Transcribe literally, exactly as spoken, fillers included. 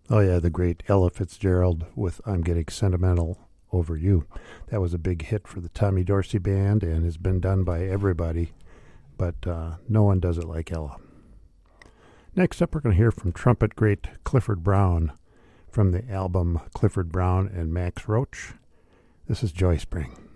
Oh, yeah, the great Ella Fitzgerald with I'm Getting Sentimental Over You. That was a big hit for the Tommy Dorsey Band and has been done by everybody, but uh, no one does it like Ella. Next up, we're going to hear from trumpet great Clifford Brown from the album Clifford Brown and Max Roach. This is Joy Spring.